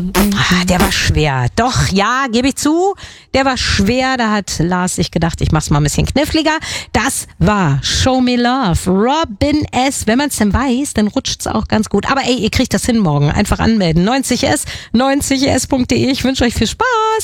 Der war schwer. Doch, ja, gebe ich zu. Der war schwer. Da hat Lars sich gedacht, ich mach's mal ein bisschen kniffliger. Das war Show Me Love. Robin S. Wenn man's denn weiß, dann rutscht's auch ganz gut. Aber ey, ihr kriegt das hin morgen. Einfach anmelden. 90s, 90s.de. Ich wünsche euch viel Spaß.